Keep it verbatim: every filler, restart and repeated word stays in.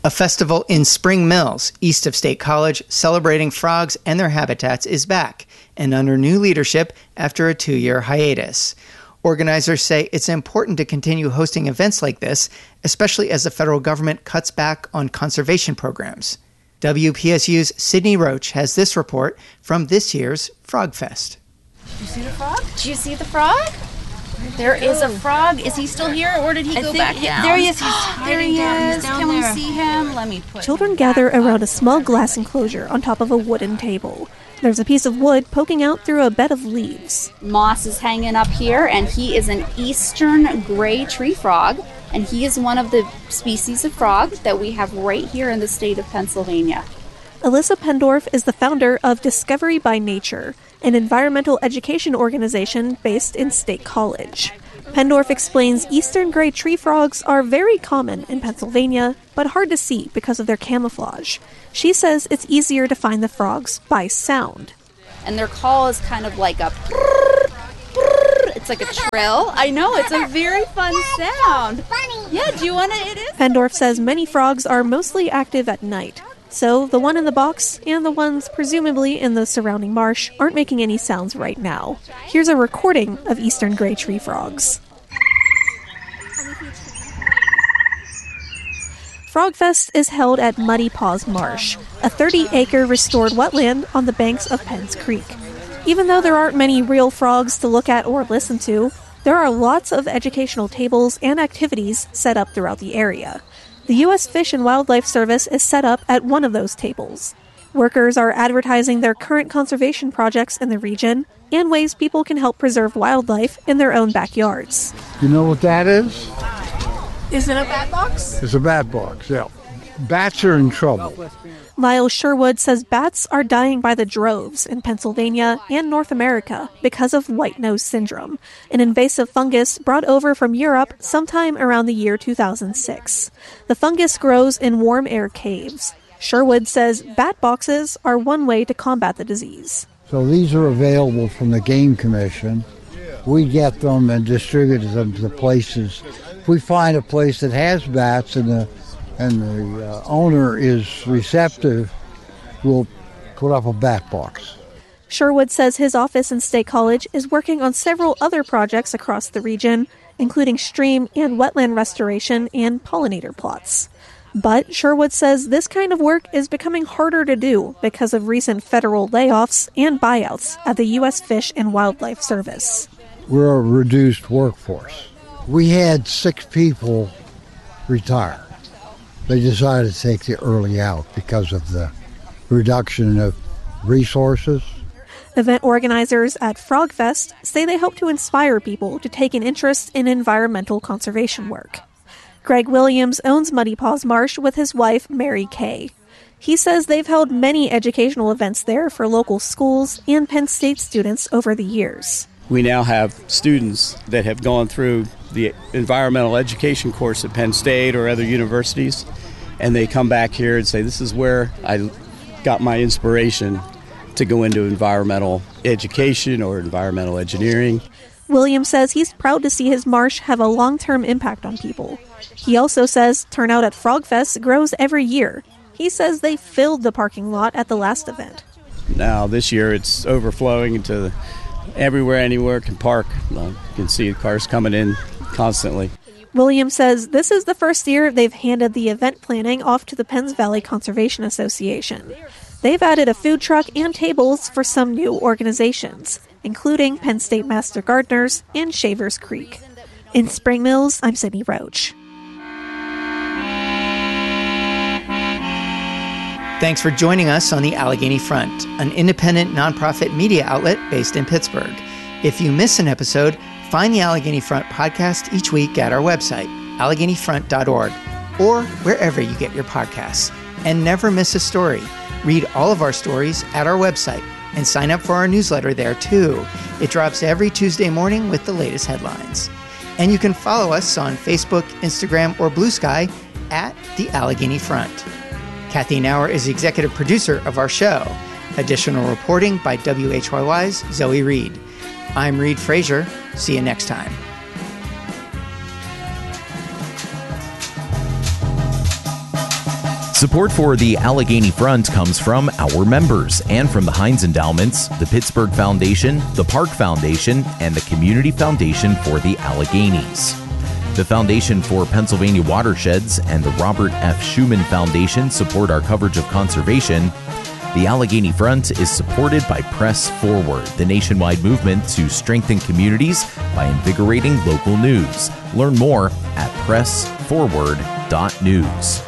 A festival in Spring Mills, east of State College, celebrating frogs and their habitats is back, and under new leadership after a two-year hiatus. Organizers say it's important to continue hosting events like this, especially as the federal government cuts back on conservation programs. W P S U's Sydney Roach has this report from this year's Frog Fest. Did you see the frog? Did you see the frog? There is a frog. Is he still here, or did he I go back down? There he is. He's oh, there he down. is. Can there. we see him? Let me put Children gather around a small glass enclosure on top of a wooden table. There's a piece of wood poking out through a bed of leaves. Moss is hanging up here, and he is an eastern gray tree frog, and he is one of the species of frog that we have right here in the state of Pennsylvania. Alyssa Pendorf is the founder of Discovery by Nature, an environmental education organization based in State College. Pendorf explains eastern gray tree frogs are very common in Pennsylvania, but hard to see because of their camouflage. She says it's easier to find the frogs by sound. And their call is kind of like a... It's like a trill. I know, it's a very fun sound. Yeah, do you want to? It is. Pendorf says many frogs are mostly active at night. So the one in the box and the ones presumably in the surrounding marsh aren't making any sounds right now. Here's a recording of eastern gray tree frogs. Frogfest is held at Muddy Paws Marsh, a thirty-acre restored wetland on the banks of Penns Creek. Even though there aren't many real frogs to look at or listen to, there are lots of educational tables and activities set up throughout the area. The U S Fish and Wildlife Service is set up at one of those tables. Workers are advertising their current conservation projects in the region and ways people can help preserve wildlife in their own backyards. You know what that is? Is it a bat box? It's a bat box, yeah. Bats are in trouble. Lyle Sherwood says bats are dying by the droves in Pennsylvania and North America because of white nose syndrome, an invasive fungus brought over from Europe sometime around the year two thousand six. The fungus grows in warm air caves. Sherwood says bat boxes are one way to combat the disease. So these are available from the Game Commission. We get them and distribute them to the places. If we find a place that has bats and the and the uh, owner is receptive, we'll put up a bat box. Sherwood says his office in State College is working on several other projects across the region, including stream and wetland restoration and pollinator plots. But Sherwood says this kind of work is becoming harder to do because of recent federal layoffs and buyouts at the U S Fish and Wildlife Service. We're a reduced workforce. We had six people retire. They decided to take the early out because of the reduction of resources. Event organizers at Frogfest say they hope to inspire people to take an interest in environmental conservation work. Greg Williams owns Muddy Paws Marsh with his wife, Mary Kay. He says they've held many educational events there for local schools and Penn State students over the years. We now have students that have gone through the environmental education course at Penn State or other universities, and they come back here and say, this is where I got my inspiration to go into environmental education or environmental engineering. Williams says he's proud to see his marsh have a long-term impact on people. He also says turnout at Frogfest grows every year. He says they filled the parking lot at the last event. Now this year it's overflowing into the everywhere, anywhere can park. You can see cars coming in constantly. Williams says this is the first year they've handed the event planning off to the Penns Valley Conservation Association. They've added a food truck and tables for some new organizations, including Penn State Master Gardeners and Shavers Creek. In Spring Mills, I'm Sydney Roach. Thanks for joining us on the Allegheny Front, an independent nonprofit media outlet based in Pittsburgh. If you miss an episode, find the Allegheny Front podcast each week at our website, allegheny front dot org, or wherever you get your podcasts. And never miss a story. Read all of our stories at our website and sign up for our newsletter there too. It drops every Tuesday morning with the latest headlines. And you can follow us on Facebook, Instagram, or Blue Sky at the Allegheny Front. Kathy Nauer is the executive producer of our show. Additional reporting by W H Y Y's Zoe Reed. I'm Reed Frazier. See you next time. Support for the Allegheny Front comes from our members and from the Heinz Endowments, the Pittsburgh Foundation, the Park Foundation, and the Community Foundation for the Alleghenies. The Foundation for Pennsylvania Watersheds and the Robert F. Schuman Foundation support our coverage of conservation. The Allegheny Front is supported by Press Forward, the nationwide movement to strengthen communities by invigorating local news. Learn more at press forward dot news.